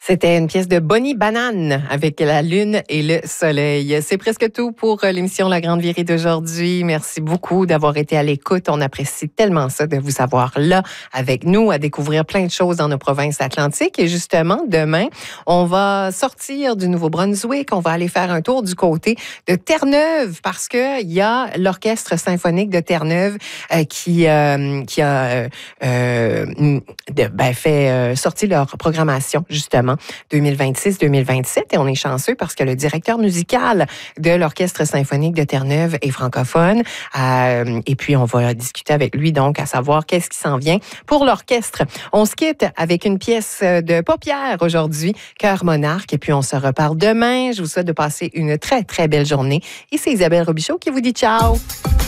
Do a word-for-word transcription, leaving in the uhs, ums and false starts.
C'était une pièce de Bonnie Banane avec la lune et le soleil. C'est presque tout pour l'émission La Grande Virée d'aujourd'hui. Merci beaucoup d'avoir été à l'écoute. On apprécie tellement ça de vous avoir là avec nous à découvrir plein de choses dans nos provinces atlantiques. Et justement, demain, on va sortir du Nouveau-Brunswick. On va aller faire un tour du côté de Terre-Neuve parce que il y a l'Orchestre symphonique de Terre-Neuve euh, qui, euh, qui a euh, de, ben, fait euh, sortir leur programmation, justement, deux mille vingt-six deux mille vingt-sept. Et on est chanceux parce que le directeur musical de l'Orchestre symphonique de Terre-Neuve est francophone. Euh, et puis, on va discuter avec lui, donc, à savoir qu'est-ce qui s'en vient pour l'orchestre. On se quitte avec une pièce de Paupières aujourd'hui, Cœur Monarque. Et puis, on se reparle demain. Je vous souhaite de passer une très, très belle journée. Et c'est Isabelle Robichaud qui vous dit ciao!